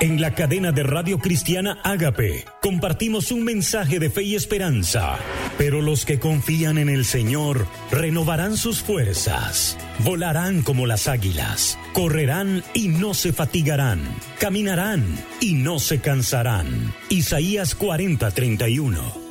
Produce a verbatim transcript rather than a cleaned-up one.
En la cadena de Radio Cristiana Ágape compartimos un mensaje de fe y esperanza. Pero los que confían en el Señor renovarán sus fuerzas, volarán como las águilas, correrán y no se fatigarán, caminarán y no se cansarán. Isaías cuarenta, treinta y uno.